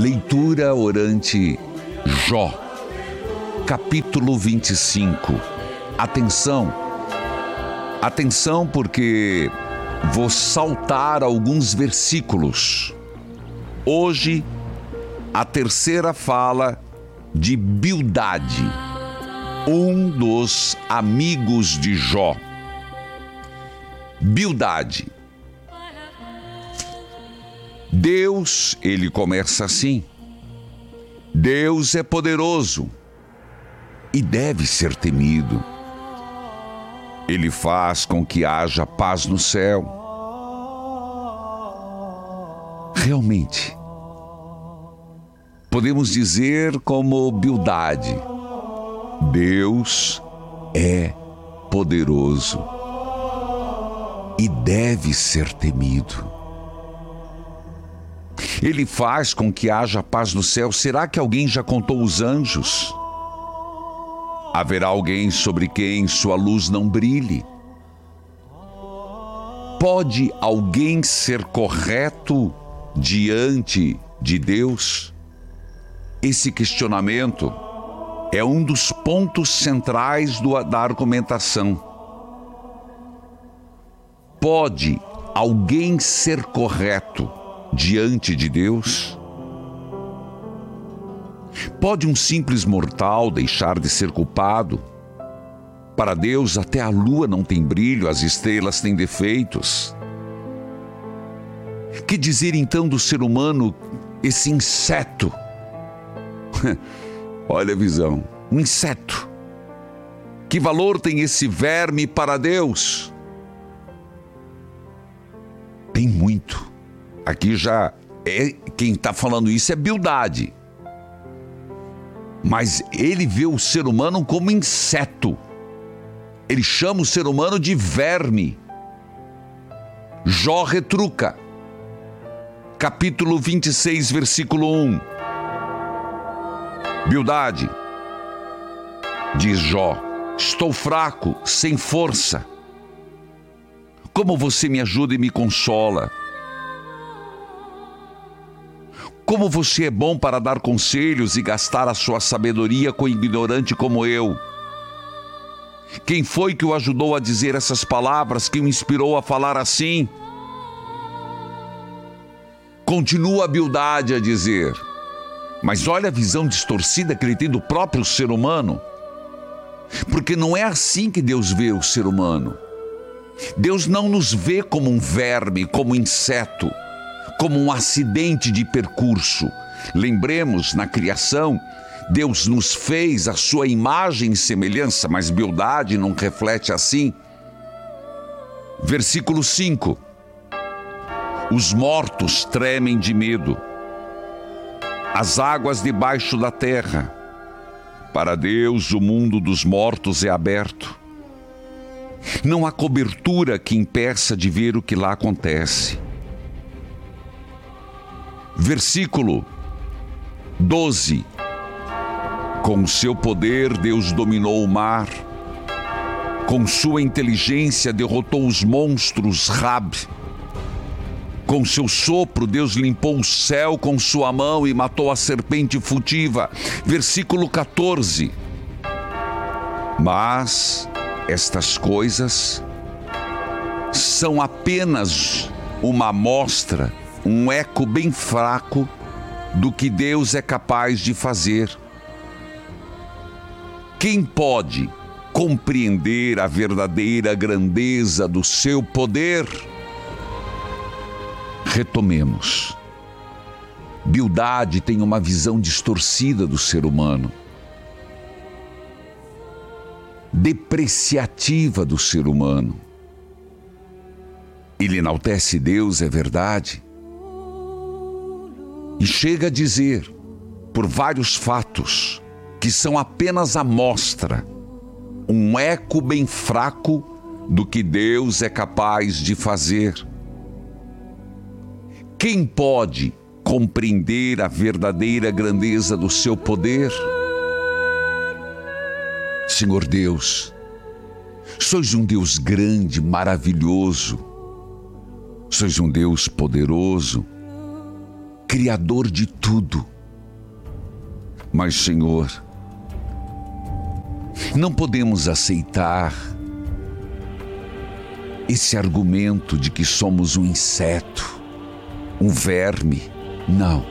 Leitura orante Jó, capítulo 25. Atenção, atenção, porque vou saltar alguns versículos. Hoje, a terceira fala de Bildade, um dos amigos de Jó. Bildade. Deus, ele começa assim: Deus é poderoso e deve ser temido. Ele faz com que haja paz no céu. Realmente, podemos dizer como Bildade: Deus é poderoso e deve ser temido. Ele faz com que haja paz no céu. Será que alguém já contou os anjos? Haverá alguém sobre quem sua luz não brilhe? Pode alguém ser correto diante de Deus? Esse questionamento é um dos pontos centrais da argumentação. Pode alguém ser correto diante de Deus? Pode um simples mortal deixar de ser culpado? Para Deus, até a lua não tem brilho, as estrelas têm defeitos. Que dizer então do ser humano, esse inseto? Olha a visão, um inseto. Que valor tem esse verme para Deus? Tem muito. Aqui já é quem está falando isso é Bildade. Mas ele vê o ser humano como inseto. Ele chama o ser humano de verme. Jó retruca. Capítulo 26, versículo 1. Bildade, diz Jó: estou fraco, sem força. Como você me ajuda e me consola? Como você é bom para dar conselhos e gastar a sua sabedoria com ignorante como eu. Quem foi que o ajudou a dizer essas palavras, que o inspirou a falar assim? Continua a Bildade a dizer: mas olha a visão distorcida que ele tem do próprio ser humano. Porque não é assim que Deus vê o ser humano. Deus não nos vê como um verme, como um inseto, como um acidente de percurso. Lembremos, na criação, Deus nos fez a sua imagem e semelhança, mas Bildade não reflete assim. Versículo 5. Os mortos tremem de medo, as águas debaixo da terra. Para Deus, o mundo dos mortos é aberto. Não há cobertura que impeça de ver o que lá acontece. Versículo 12. Com o seu poder, Deus dominou o mar. Com sua inteligência, derrotou os monstros Rab. Com seu sopro, Deus limpou o céu com sua mão e matou a serpente furtiva. Versículo 14. Mas estas coisas são apenas uma amostra, um eco bem fraco do que Deus é capaz de fazer. Quem pode compreender a verdadeira grandeza do seu poder? Retomemos. Bildade tem uma visão distorcida do ser humano, depreciativa do ser humano. Ele enaltece Deus, é verdade, e chega a dizer, por vários fatos, que são apenas amostra, um eco bem fraco do que Deus é capaz de fazer. Quem pode compreender a verdadeira grandeza do seu poder? Senhor Deus, sois um Deus grande, maravilhoso, sois um Deus poderoso, Criador de tudo. Mas, Senhor, não podemos aceitar esse argumento de que somos um inseto, um verme. Não.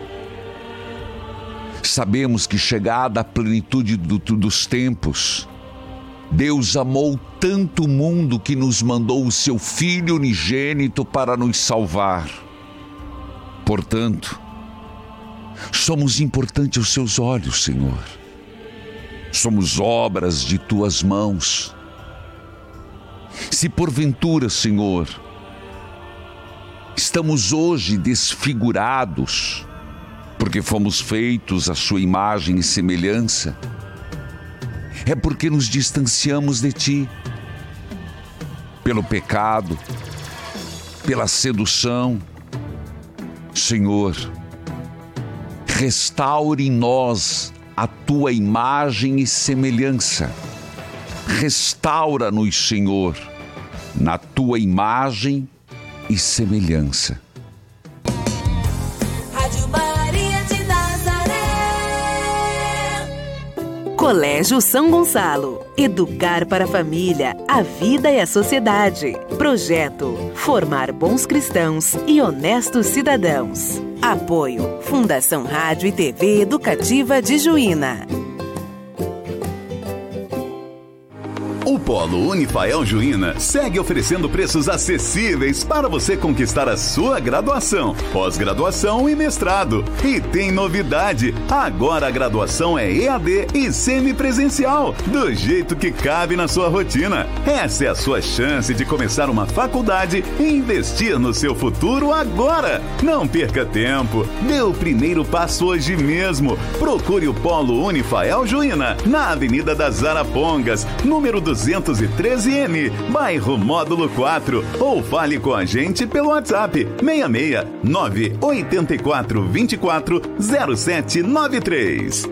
Sabemos que, chegada a plenitude dos tempos, Deus amou tanto o mundo que nos mandou o seu Filho unigênito para nos salvar. Portanto, somos importantes aos seus olhos, Senhor. Somos obras de tuas mãos. Se porventura, Senhor, estamos hoje desfigurados, porque fomos feitos à sua imagem e semelhança, é porque nos distanciamos de Ti, pelo pecado, pela sedução. Senhor, restaure em nós a Tua imagem e semelhança. Restaura-nos, Senhor, na Tua imagem e semelhança. Rádio Maria de Nazaré. Colégio São Gonçalo. Educar para a família, a vida e a sociedade. Projeto: formar bons cristãos e honestos cidadãos. Apoio: Fundação Rádio e TV Educativa de Juína. O Polo Unifael Juína segue oferecendo preços acessíveis para você conquistar a sua graduação, pós-graduação e mestrado. E tem novidade, agora a graduação é EAD e semipresencial, do jeito que cabe na sua rotina. Essa é a sua chance de começar uma faculdade e investir no seu futuro agora. Não perca tempo, dê o primeiro passo hoje mesmo. Procure o Polo Unifael Juína, na Avenida das Arapongas, número 213N, bairro Módulo 4, ou fale com a gente pelo WhatsApp 66 984 24 0793.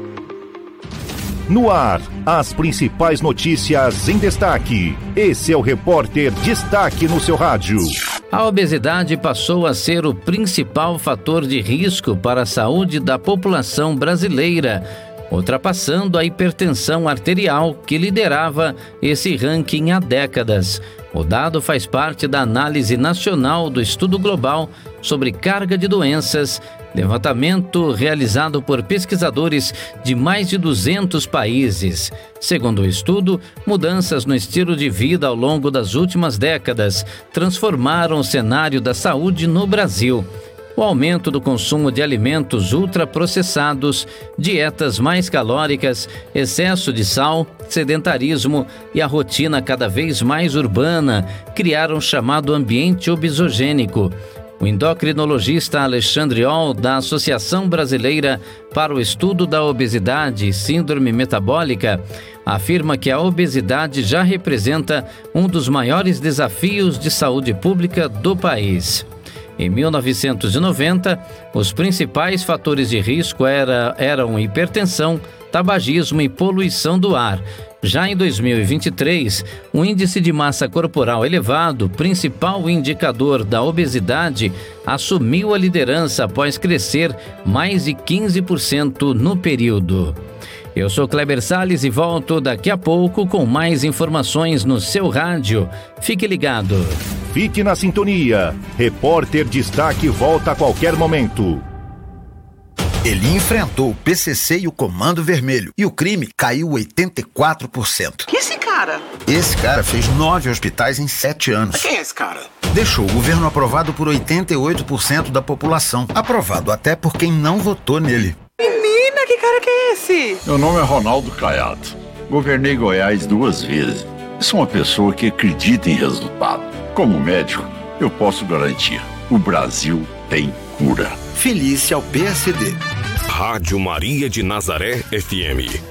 No ar, as principais notícias em destaque. Esse é o Repórter Destaque no seu rádio. A obesidade passou a ser o principal fator de risco para a saúde da população brasileira, ultrapassando a hipertensão arterial, que liderava esse ranking há décadas. O dado faz parte da análise nacional do Estudo Global sobre Carga de Doenças, levantamento realizado por pesquisadores de mais de 200 países. Segundo o estudo, mudanças no estilo de vida ao longo das últimas décadas transformaram o cenário da saúde no Brasil. O aumento do consumo de alimentos ultraprocessados, dietas mais calóricas, excesso de sal, sedentarismo e a rotina cada vez mais urbana criaram o chamado ambiente obesogênico. O endocrinologista Alexandre Oll, da Associação Brasileira para o Estudo da Obesidade e Síndrome Metabólica, afirma que a obesidade já representa um dos maiores desafios de saúde pública do país. Em 1990, os principais fatores de risco eram hipertensão, tabagismo e poluição do ar. Já em 2023, o índice de massa corporal elevado, principal indicador da obesidade, assumiu a liderança após crescer mais de 15% no período. Eu sou Kleber Salles e volto daqui a pouco com mais informações no seu rádio. Fique ligado. Fique na sintonia. Repórter Destaque volta a qualquer momento. Ele enfrentou o PCC e o Comando Vermelho e o crime caiu 84%. Que esse cara? Esse cara fez 9 hospitais em 7 anos. Quem é esse cara? Deixou o governo aprovado por 88% da população. Aprovado até por quem não votou nele. Menina, que cara que é esse? Meu nome é Ronaldo Caiado. Governei Goiás 2 vezes. Sou uma pessoa que acredita em resultado. Como médico, eu posso garantir: o Brasil tem cura. Felice ao PSD. Rádio Maria de Nazaré FM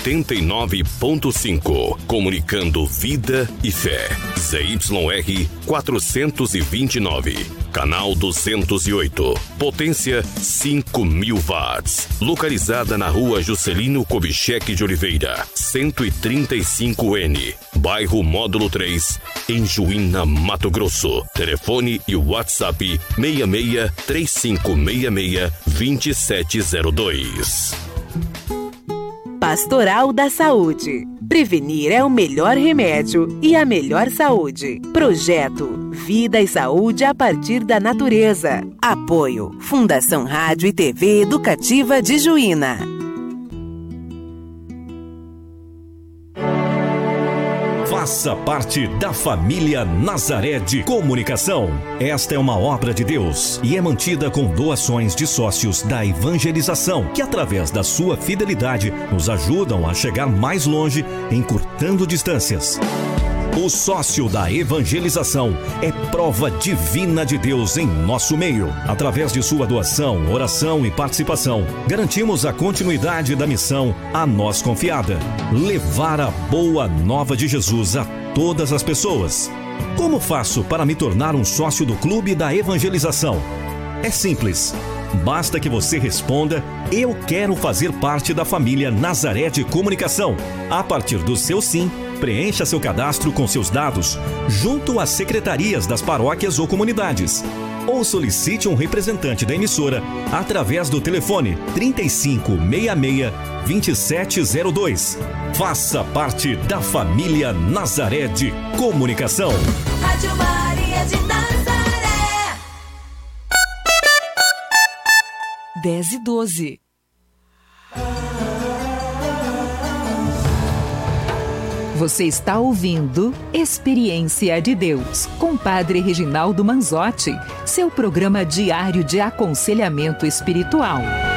89.5. Comunicando vida e fé. ZYR 429. Canal 208. Potência 5.000 watts. Localizada na rua Juscelino Kubitschek de Oliveira, 135N. Bairro Módulo 3, em Juína, Mato Grosso. Telefone e WhatsApp 66 3566 2702. Pastoral da Saúde. Prevenir é o melhor remédio e a melhor saúde. Projeto Vida e Saúde a partir da natureza. Apoio Fundação Rádio e TV Educativa de Juína. Faça parte da família Nazaré de Comunicação. Esta é uma obra de Deus e é mantida com doações de sócios da evangelização, que através da sua fidelidade nos ajudam a chegar mais longe, encurtando distâncias. O sócio da evangelização é prova divina de Deus em nosso meio. Através de sua doação, oração e participação, garantimos a continuidade da missão a nós confiada: levar a boa nova de Jesus a todas as pessoas. Como faço para me tornar um sócio do Clube da Evangelização? É simples. Basta que você responda: eu quero fazer parte da família Nazaré de Comunicação. A partir do seu sim, preencha seu cadastro com seus dados junto às secretarias das paróquias ou comunidades. Ou solicite um representante da emissora através do telefone 3566-2702. Faça parte da família Nazaré de Comunicação. Rádio Maria de Nazaré. 10:12. Você está ouvindo Experiência de Deus, com Padre Reginaldo Manzotti, seu programa diário de aconselhamento espiritual.